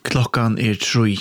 Klokkan 3.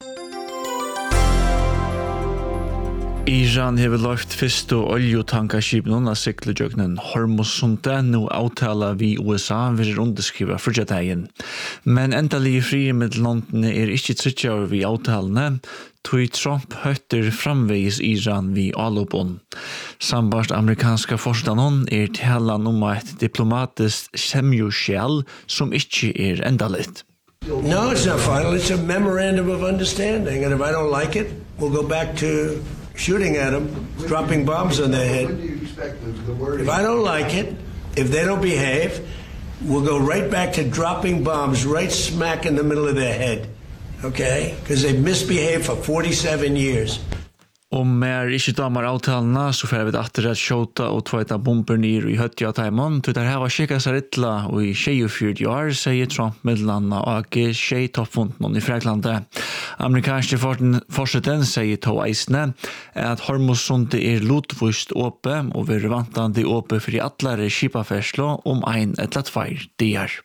Iran hever løft fyrstu oljetankashipnun av siklejøgnen Hormuzsundet nu avtala vi USA vil underskriva frugjadeien. Men endelig frie med landene ikke tryggjaur vi avtalene, tog Trump høtter framvegis Iran vi allopon. Sambart amerikanska forstanon talan et diplomatisk semjuskjell som ikke endalit. No, it's not final. It's a memorandum of understanding. And if I don't like it, we'll go back to shooting at them, dropping bombs on their head. If I don't like it, if they don't behave, we'll go right back to dropping bombs right smack in the middle of their head. Okay? Because they've misbehaved for 47 years. Om ikke damer avtalene, så får vi atter at skjota og tveita bomber nir i høttja taimon, til der heva skikka seg rittla og i 24 år, sier Trump middelanda og skje toppfunten i Fræklande. Amerikanske forseten sier to eisne at Hormuzsundet lotvust åpe og vil vantande åpe for allare skipaferslo om 1 eller 2 dier.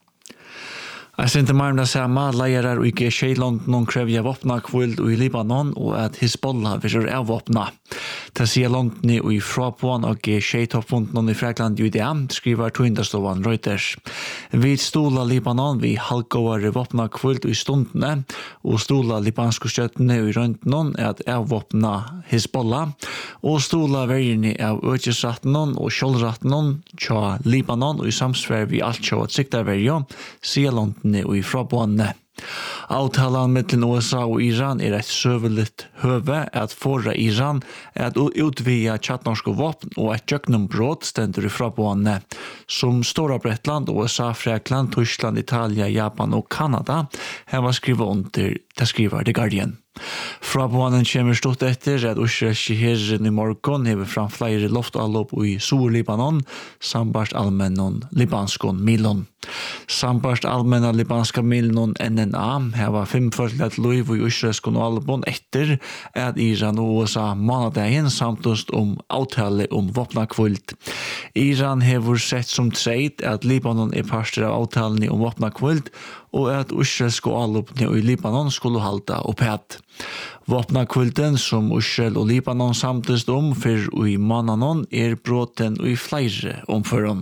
Jeg sendte meg om det samme, leirer i G-London krevja våpnakvold i Libanon og at Hezbollah vil avvåpna. Det sier London i frapån og G-toppfunden i Frækland i UDA, skriver Tøyndastovan Reuters. Vi stola Libanon vi halvgåare våpnakvold i stundene, og stola libanske støttene i røntenen at avvåpna Hezbollah, og stola vergene av økesrattenen og kjolrattenen tja Libanon og i samsvær vi alt tja at siktarverjo, sier London og i frabående. Avtalen mellom USA og Iran et søveligt høve at fora Iran at utvia tjattnorske våpen og et jøgnumbrot stender i frabående, som Stora-Bretland, USA, Frækland, Tyskland, Italia, Japan og Kanada har skrivet under, det skriver The Guardian. Frabånden kommer stort etter at Israelske herren i morgon hever fram flere loftallop i Sur-Libanon, sambart allmennon libanskon milon. Sambart allmenna libanska milon NNA heva 5 følget loiv i israelskon allopon etter at Iran og USA manadagen samtust avtale våpnakvold. Iran hever sett som treit at Libanon parster av avtalen våpnakvold og at israelske allopene i Libanon skulle halda opphett. Våpnakvolden som Israel og Libanon samtust for i månaden bråten i flere omføren.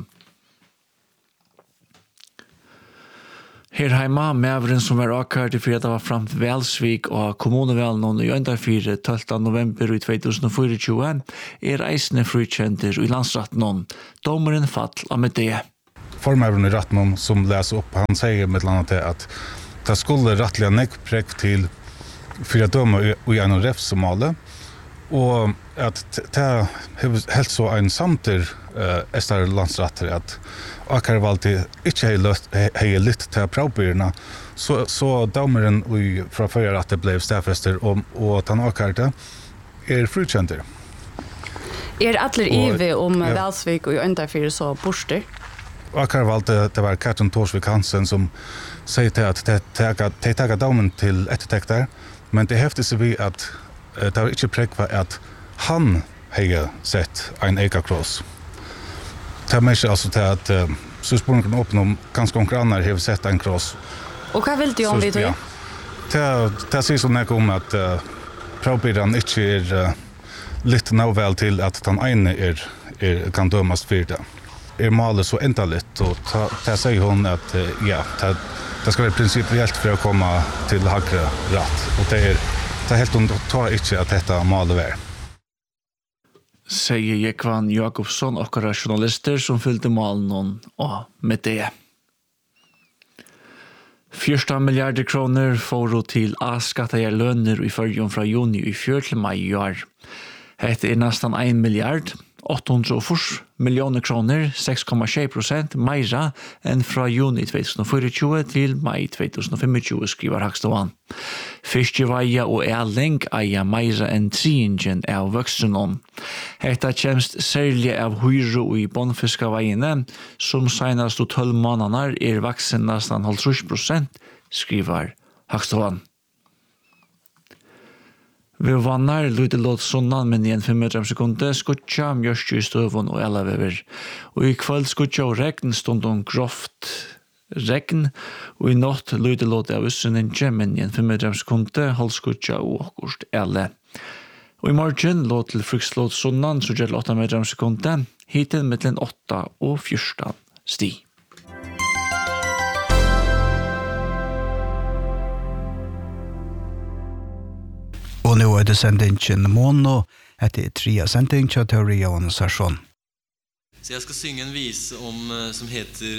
Her heima, meveren som var akkart i fredag var fram til Velsvik og kommunevelen i Øyndarfire 12. november i 2024 eisne frikjenter i landsratten. Dommeren fall av med det. Formøveren i ratten som leser opp, han sier med annet at det skulle rettelig nekkprekk til for å døme i en refsmåle, og at det har helt så en samtidig Estar landsratter at akkar valgte ikke har litt til pravbyrna, så dommeren fra før at det ble stedfester og at han akkarte frikjenter. Atler ive om Velsvik og Øyndarfire så borster? Akkar valgte det var Katrin Torsvik Hansen som sier til at de tager dommen til ettertekter, men det hefter seg vi at det var ikke prekva at han har sett en ekakross. Det er ikke altså til at spørsmålet kan åpne om ganske konkurranter har sett en kross. Og hva vil du om vi tog? Det sier sånn om at pravbyrden ikke litt navvel til at den ene kan dømes for det. Malet så enda litt, og det sier hun at ja, det skal være prinsipielt for å komme til høyre rett. Og det er helt hun tar ikke at dette malet er. Sier Jekvan Jakobsson og journalister som fyllde malen og med det. 14 milliarder kroner får til avskattede lønner i førjen fra juni i fjør til mai i år. Hette nesten 1 milliard, 804 millioner kroner, 6,6% meira enn fra juni 2024 til mai 2025, skriver Hagståan. Fiskeveia og Erling eier meira enn triingen av vøksenon. Hetta kjemst særlig av høyre i båndfiskaveiene, som senast 12 måneder vaksen nesten 50%, skriver Hagståan. Vi vannar lite låt sonnan men igjen 5 meter sekunder skutja mjørstju i støvun og elavever. Og i kveld skutja og regn stund grovt regn, og I natt lyder låte av Øsseninje, men igjen 5 sekunder, halvskutja og akkurst ele. Og I morgen låt til frukslåt sunnan, så gjør 8 sekunder, hittil mellom 8 og 14 sti. Og nå det sendingen Mono, etter 3 sending til teori og organisasjon. Så jeg skal synge en vise som heter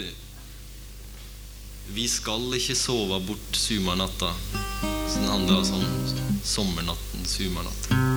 Vi skal ikke sove bort sumarnatta. Så den handler om sommernatten, sumarnatten.